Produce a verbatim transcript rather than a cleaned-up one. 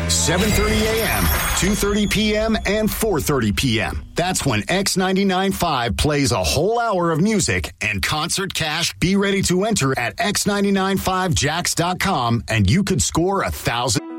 seven thirty a.m., two thirty p.m., and four thirty p.m. That's when X ninety-nine point five plays a whole hour of music and concert cash. Be ready to enter at x nine nine five jacks dot com, and you could score a thousand.